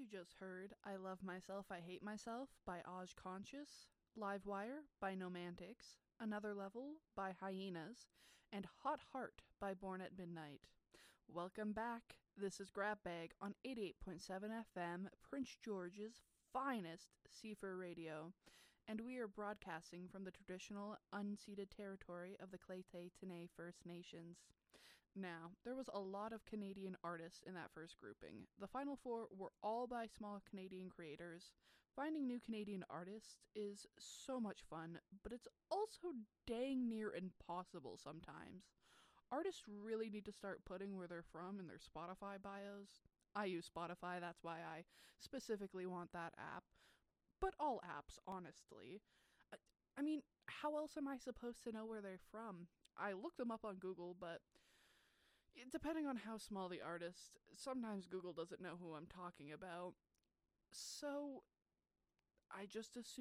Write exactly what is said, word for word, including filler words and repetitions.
You just heard I Love Myself, I Hate Myself by Oj Conscious, Livewire by Nomantics, Another Level by Hyenas, and Hot Heart by Born at Midnight. Welcome back. This is Grab Bag on eighty-eight point seven F M, Prince George's finest Seafer radio, and we are broadcasting from the traditional unceded territory of the Clayte Tenay First Nations. Now, there was a lot of Canadian artists in that first grouping. The final four were all by small Canadian creators. Finding new Canadian artists is so much fun, but it's also dang near impossible sometimes. Artists really need to start putting where they're from in their Spotify bios. I use Spotify, that's why I specifically want that app. But all apps, honestly. I, I mean, how else am I supposed to know where they're from? I looked them up on Google, but depending on how small the artist, sometimes Google doesn't know who I'm talking about. So I just assume